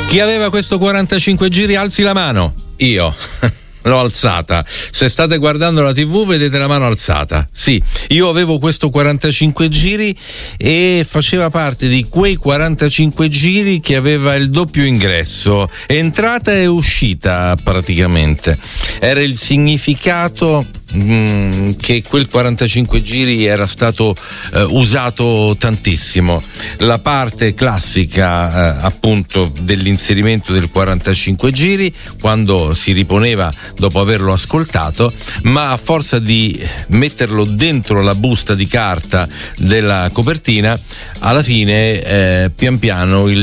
Chi aveva questo 45 giri alzi la mano. Io l'ho alzata. Se state guardando la TV vedete la mano alzata. Sì, io avevo questo 45 giri e faceva parte di quei 45 giri che aveva il doppio ingresso, entrata e uscita praticamente. Era il significato che quel 45 giri era stato usato tantissimo. La parte classica appunto dell'inserimento del 45 giri, quando si riponeva dopo averlo ascoltato, ma a forza di metterlo dentro la busta di carta della copertina, alla fine pian piano il